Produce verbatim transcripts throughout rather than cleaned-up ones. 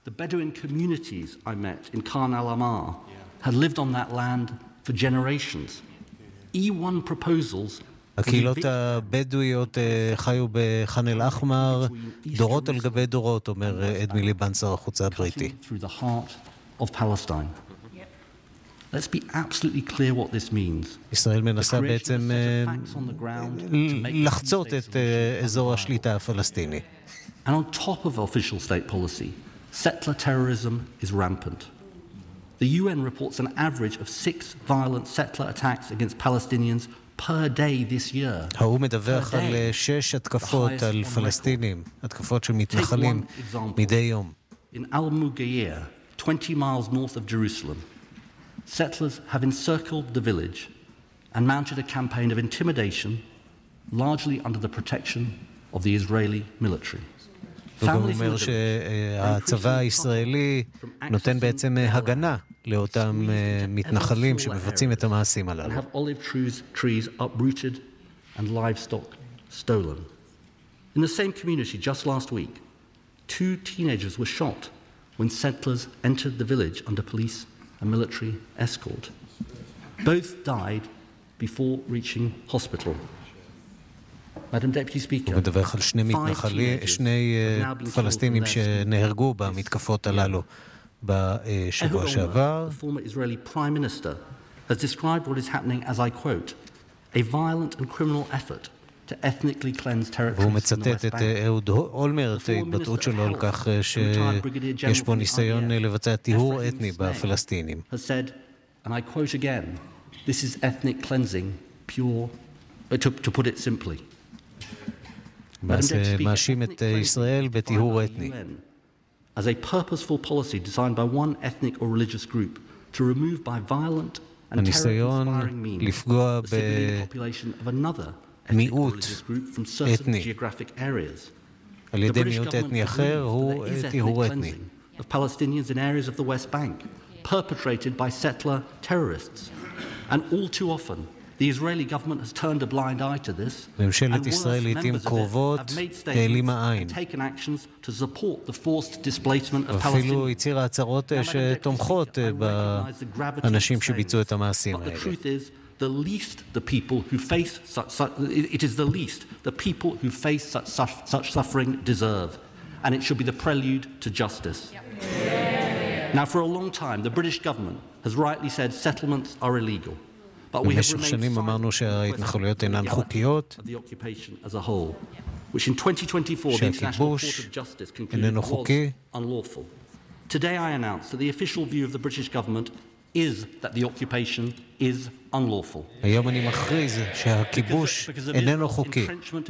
The Bedouin communities I met in Khan al-Amar had lived on that land for generations. E one proposals הקהילות הבדואיות חיו בח'אן אל-אחמר דורות על גבי דורות, אומר אד מיליבנד, שר החוץ הבריטי. Let's be absolutely clear what this means. ישראל מנסה בעצם לחצות את אזור השליטה הפלסטיני. And on top of official state policy, settler terrorism is rampant. The U N reports an average of six violent settler attacks against Palestinians per day this year. האו"ם מדווח על שש התקפות על פלסטינים, התקפות של מתנחלים מדי יום. In Al-Mughayr, twenty miles north of Jerusalem, settlers have encircled the village and mounted a campaign of intimidation, largely under the protection of the Israeli military. הוא גם אומר שהצבא הישראלי נותן בעצם הגנה לאותם מתנחלים שמבצעים את המעשים הללו. Have olive trees uprooted and livestock stolen. In the same community just last week, two teenagers were shot when settlers entered the village under police and military escort. Both died before reaching hospital. Madam Deputy Speaker, הוא מדווח על שני מתנחלים, שני פלסטינים שנהרגו במתקפות הללו בשבוע שעבר. The former Israeli Prime Minister has described what is happening as, I quote, a violent and criminal effort to ethnically cleanse territories. והוא מצטט את אהוד אולמרט, התבטאות שלו על כך שיש פה ניסיון לבצע טיהור אתני בפלסטינים. Has said, and I quote again, this is ethnic cleansing pure, to, to put it simply. מאשים את ישראל בטיהור אתני. As a purposeful policy designed by one ethnic or religious group to remove by violent and terror-inspiring means the civilian population of another ethnic or religious group from certain geographic areas. על ידי מיעוט אתני אחר הוא טיהור אתני. Of Palestinians in areas of the West Bank perpetrated by settler terrorists. And all too often the Israeli government has turned a blind eye to this, ממשלת ישראל לעתים קרובות העלימה עין. taken actions to support the forced displacement of Palestinians. אפילו הצירה הצהרות שתומכות באנשים שביצעו את המעשים האלה. But the truth is, the least the people who face such, such it is the least the people who face such, such, such suffering deserve, and it should be the prelude to justice. Yep. Now, for a long time, the British government has rightly said settlements are illegal. במשך שנים אמרנו שההתנחלויות אינן חוקיות, שהכיבוש איננו חוקי. Today I announce that the official view of the British government is that the occupation is unlawful. היום אני מכריז שהכיבוש איננו חוקי.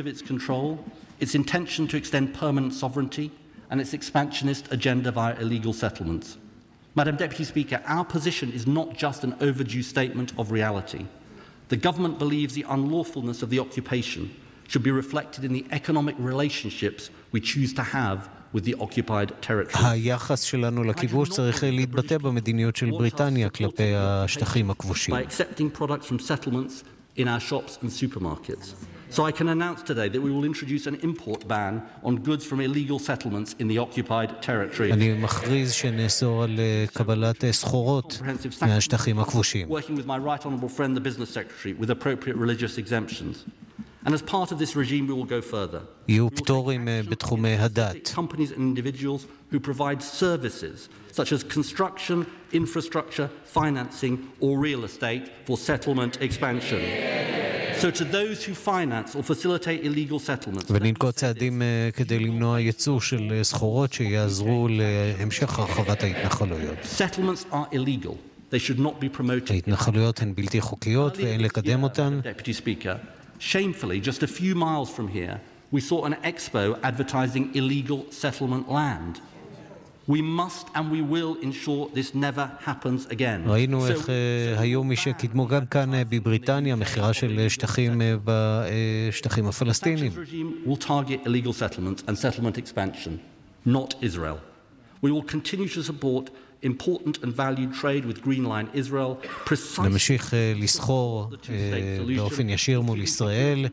Its intention to extend permanent sovereignty and its expansionist agenda via illegal settlements. Madam Deputy Speaker, our position is not just an overdue statement of reality. The government believes the unlawfulness of the occupation should be reflected in the economic relationships we choose to have with the occupied territory. היחס שלנו לכיבוש צריך להתבטא במדיניות של בריטניה כלפי השטחים הכבושים. By accepting products from settlements in our shops and supermarkets. So I can announce today that we will introduce an import ban on goods from illegal settlements in the occupied territory. אני מכריז שנאסור על קבלת סחורות מהשטחים הכבושים. Working with my right honourable friend, the business secretary, with appropriate religious exemptions. And as part of this regime, we will go further. יהיו פטורים בתחומי הדת. Companies and individuals who provide services such as construction, infrastructure, financing, or real estate for settlement expansion. So to those who finance or facilitate illegal settlements. וננקוט צעדים כדי למנוע ייצוא של סחורות שיעזרו להמשך הרחבת ההתנחלויות. Settlements are illegal. They should not be promoted. ההתנחלויות הן בלתי חוקיות ואין לקדם אותן. Deputy Speaker, shamefully, just a few miles from here, we saw an expo advertising illegal settlement land. We must and we will ensure this never happens again. ראינו איך היו מי שקידמו גם כאן בבריטניה מחירה של שטחים בשטחים הפלסטיניים. Will target illegal settlements and settlement expansion, not Israel. We will continue to support important and valued trade with Green Line Israel, precisely נמשיך לסחור באופן ישיר מול ישראל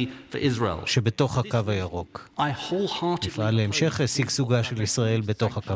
שבתוך הקו הירוק. נפעל להמשך שגשוגה של ישראל בתוך הקו